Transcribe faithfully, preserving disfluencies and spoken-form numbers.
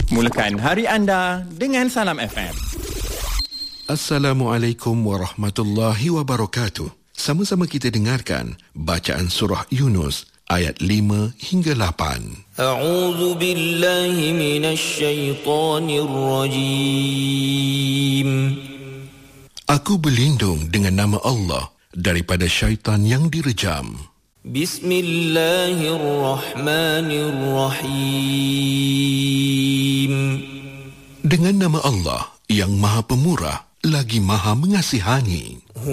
Mulakan hari anda dengan Salam F M. Assalamualaikum warahmatullahi wabarakatuh. Sama-sama kita dengarkan bacaan surah Yunus ayat lima hingga lapan. A'udzu billahi minasy syaithanir rajim. Aku berlindung dengan nama Allah daripada syaitan yang direjam. Bismillahirrahmanirrahim. Dengan nama Allah yang Maha Pemurah lagi Maha Mengasihani.